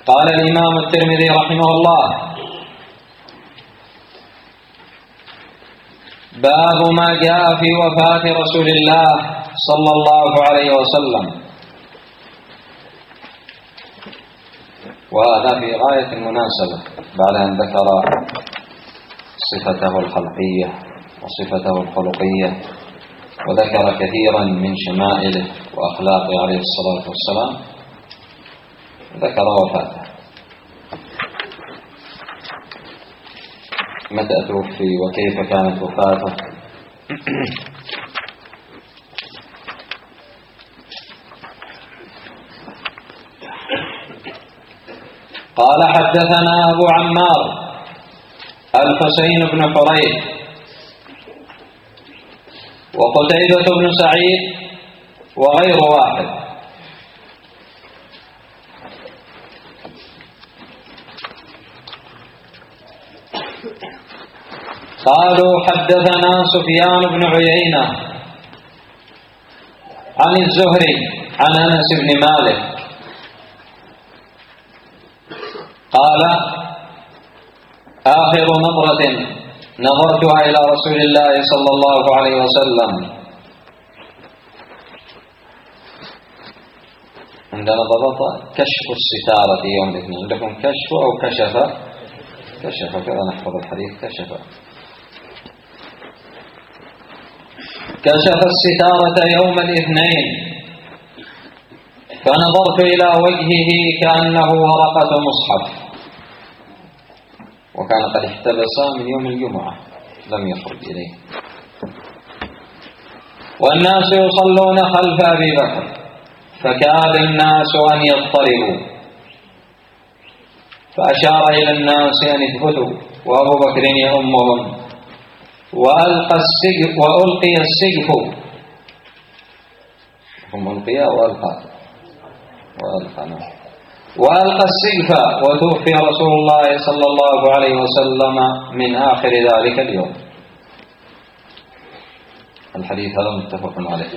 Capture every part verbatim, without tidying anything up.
قال الإمام الترمذي رحمه الله: باب ما جاء في وفاة رسول الله صلى الله عليه وسلم. وهذا في غاية المناسبة بعد أن ذكر صفته الخلقية وصفته الخلقية وذكر كثيرا من شمائله وأخلاقه عليه الصلاة والسلام، ذكر وفاته. متى توفي وكيف كانت وفاته؟ قال: حدثنا أبو عمار الحسين بن حريث وقتيبة بن سعيد وغير واحد. قالوا: حدثنا سفيان بن عيينة عن الزهري عن أنس بن مالك قال: آخر نظرة نظرتها إلى رسول الله صلى الله عليه وسلم. عندنا ضبط كشف الستارة يوم الاثنين، عندكم كشف أو كشف؟ كشف، كذا نحفظ الحديث. كشف كشف الستارة يوم الاثنين فنظرت إلى وجهه كأنه ورقة مصحف، وكان قد احتبس من يوم الجمعة لم يخرج إليه، والناس يصلون خلف أبي بكر فكاد الناس أن يضطربوا، فأشار إلى الناس أن اثبتوا وأبو بكر يؤمهم، وألقى السقف وألقي السقف، هم ألقي وألقى وألقى وألقى السقف وتوفي رسول الله صلى الله عليه وسلم من آخر ذلك اليوم. الحديث هذا متفق عليه.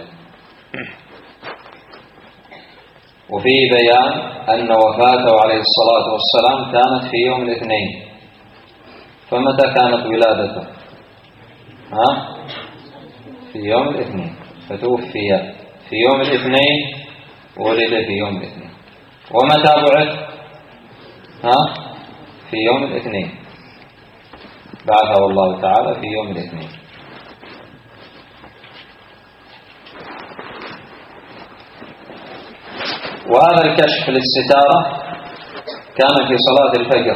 وفي بيان أن وفاته عليه الصلاة والسلام كانت في يوم الاثنين. فمتى كانت ولادته؟ ها؟ في يوم الاثنين، فتوفي في يوم الاثنين، ولد في يوم الاثنين. ومتى بعث؟ ها؟ في يوم الاثنين، بعثه الله تعالى في يوم الاثنين. وهذا الكشف للستارة كان في صلاة الفجر،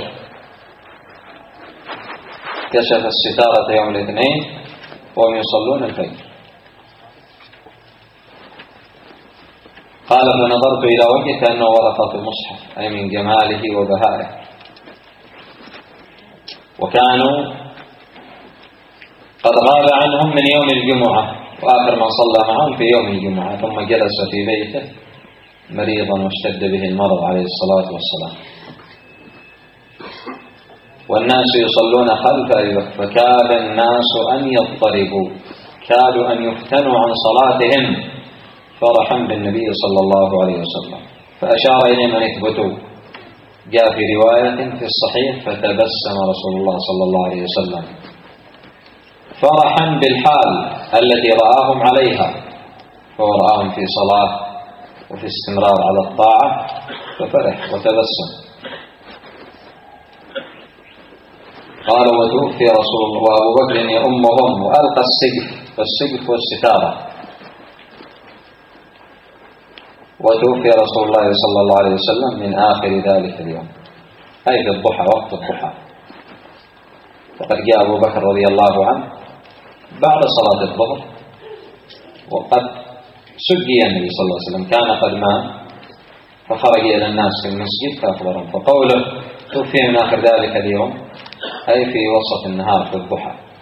كشف الستارة يوم الاثنين وهم يصلون الفجر. قال: فنظرت إلى وجهه كأنه ورقة المصحف، أي من جماله وبهائه. وكانوا قد غاب عنهم من يوم الجمعة، وآخر من صلى معهم في يوم الجمعة، ثم جلس في بيته مريضا واشتد به المرض عليه الصلاة والسلام، والناس يصلون خلف أبي بكر فكاد الناس أن يضطربوا، كادوا أن يفتنوا عن صلاتهم فرحا بالنبي صلى الله عليه وسلم، فأشار إليهم أن يثبتوا. جاء في رواية في الصحيح: فتبسم رسول الله صلى الله عليه وسلم فرحا بالحال التي رآهم عليها، فهو رآهم في صلاة وفي استمرار على الطاعة ففرح وتبسم. قال: وتوفي رسول الله وأبو بكر يؤمهم، وألقى السقف، والسقف والستارة. وتوفي رسول الله صلى الله عليه وسلم من آخر ذلك اليوم، أي في الضحى، وقت الضحى. فقد جاء أبو بكر رضي الله عنه بعد صلاة الظهر، وقد سجي النبي صلى الله عليه وسلم، كان قد مات، فخرج إلى الناس في المسجد فأخبرهم. فقوله توفي من آخر ذلك اليوم أي في وسط النهار في الضحى.